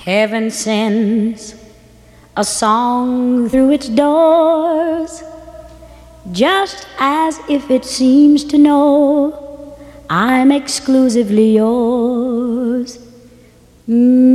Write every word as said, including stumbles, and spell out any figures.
Heaven sends a song through its doors, just as if it seems to know I'm exclusively yours. Mm.